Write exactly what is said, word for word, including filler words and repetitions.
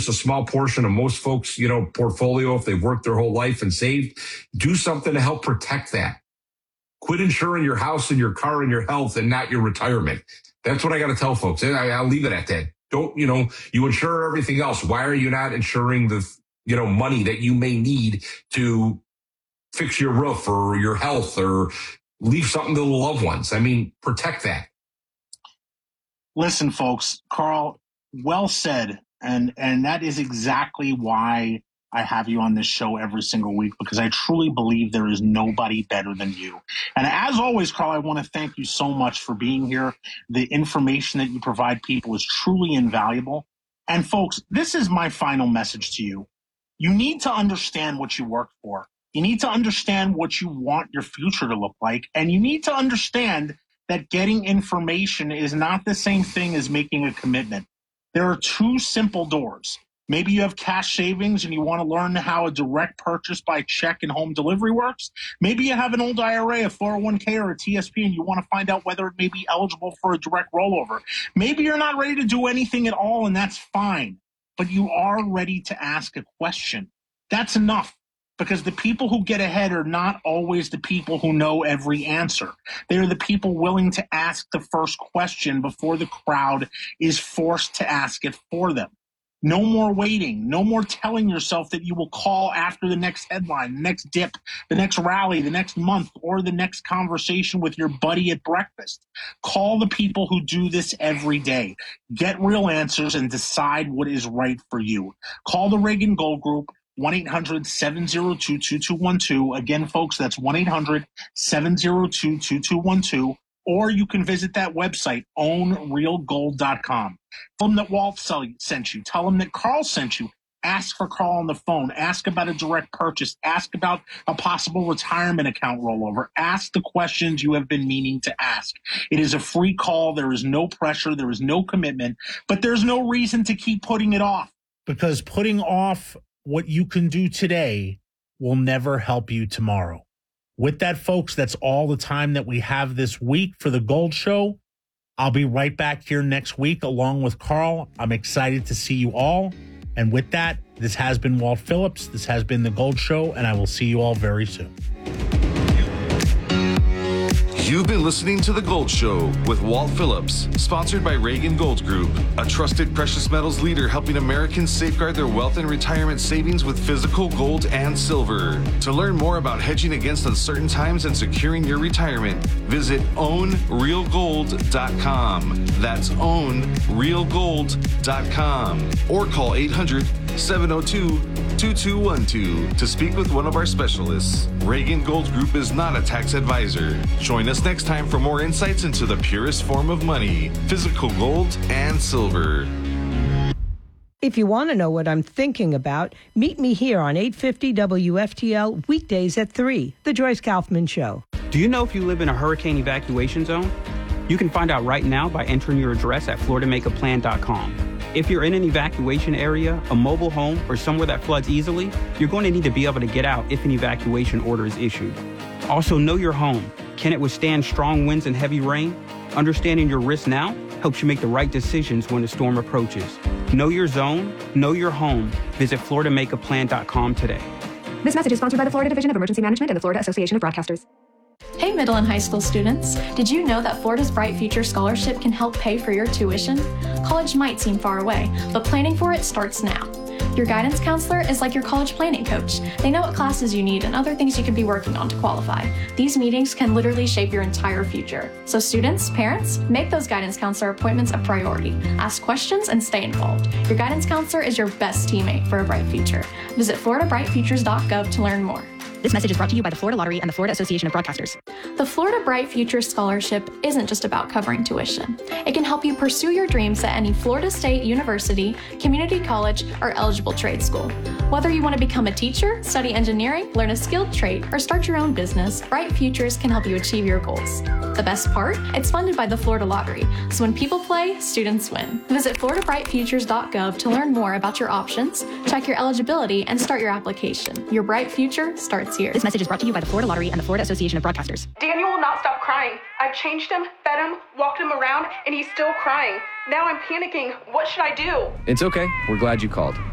just a small portion of most folks, you know, portfolio if they've worked their whole life and saved. Do something to help protect that. Quit insuring your house and your car and your health and not your retirement. That's what I got to tell folks. And I, I'll leave it at that. Don't, you know, you insure everything else. Why are you not insuring the, you know, money that you may need to fix your roof or your health or leave something to the loved ones? I mean, protect that. Listen, folks, Carl, well said. And, and that is exactly why I have you on this show every single week, because I truly believe there is nobody better than you. And as always, Carl, I want to thank you so much for being here. The information that you provide people is truly invaluable. And folks, this is my final message to you. You need to understand what you work for. You need to understand what you want your future to look like. And you need to understand that getting information is not the same thing as making a commitment. There are two simple doors. Maybe you have cash savings and you want to learn how a direct purchase by check and home delivery works. Maybe you have an old I R A, a four oh one k, or a T S P, and you want to find out whether it may be eligible for a direct rollover. Maybe you're not ready to do anything at all, and that's fine. But you are ready to ask a question. That's enough. Because the people who get ahead are not always the people who know every answer. They're the people willing to ask the first question before the crowd is forced to ask it for them. No more waiting. No more telling yourself that you will call after the next headline, the next dip, the next rally, the next month, or the next conversation with your buddy at breakfast. Call the people who do this every day. Get real answers and decide what is right for you. Call the Reagan Gold Group. one eight hundred seven oh two two two one two. Again, folks, that's one eight hundred seven oh two two two one two. Or you can visit that website, own real gold dot com. Tell them that Walt sent you. Tell them that Carl sent you. Ask for Carl on the phone. Ask about a direct purchase. Ask about a possible retirement account rollover. Ask the questions you have been meaning to ask. It is a free call. There is no pressure. There is no commitment. But there's no reason to keep putting it off. Because putting off what you can do today will never help you tomorrow. With that, folks, that's all the time that we have this week for the Gold Show. I'll be right back here next week along with Carl. I'm excited to see you all. And with that, this has been Walt Phillips. This has been the Gold Show, and I will see you all very soon. You've been listening to The Gold Show with Walt Phillips, sponsored by Reagan Gold Group, a trusted precious metals leader helping Americans safeguard their wealth and retirement savings with physical gold and silver. To learn more about hedging against uncertain times and securing your retirement, visit own real gold dot com. That's own real gold dot com. Or call eight hundred seven oh two two two one two to speak with one of our specialists. Reagan Gold Group is not a tax advisor. Join us next time for more insights into the purest form of money, physical gold and silver. If you want to know what I'm thinking about, meet me here on eight fifty W F T L weekdays at three, The Joyce Kaufman Show. Do you know if you live in a hurricane evacuation zone? You can find out right now by entering your address at florida make a plan dot com. If you're in an evacuation area, a mobile home, or somewhere that floods easily, you're going to need to be able to get out if an evacuation order is issued. Also, know your home. Can it withstand strong winds and heavy rain? Understanding your risk now helps you make the right decisions when the storm approaches. Know your zone, know your home. Visit florida make a plan dot com today. This message is sponsored by the Florida Division of Emergency Management and the Florida Association of Broadcasters. Hey, middle and high school students. Did you know that Florida's Bright Future Scholarship can help pay for your tuition? College might seem far away, but planning for it starts now. Your guidance counselor is like your college planning coach. They know what classes you need and other things you could be working on to qualify. These meetings can literally shape your entire future. So students, parents, make those guidance counselor appointments a priority. Ask questions and stay involved. Your guidance counselor is your best teammate for a bright future. Visit florida bright futures dot gov to learn more. This message is brought to you by the Florida Lottery and the Florida Association of Broadcasters. The Florida Bright Future Scholarship isn't just about covering tuition. It can help you pursue your dreams at any Florida State University, community college, or eligible trade school. Whether you want to become a teacher, study engineering, learn a skilled trade, or start your own business, Bright Futures can help you achieve your goals. The best part? It's funded by the Florida Lottery, so when people play, students win. Visit florida bright futures dot gov to learn more about your options, check your eligibility, and start your application. Your bright future starts here. This message is brought to you by the Florida Lottery and the Florida Association of Broadcasters. Daniel will not stop crying. I've changed him, fed him, walked him around, and he's still crying. Now I'm panicking. What should I do? It's okay. We're glad you called.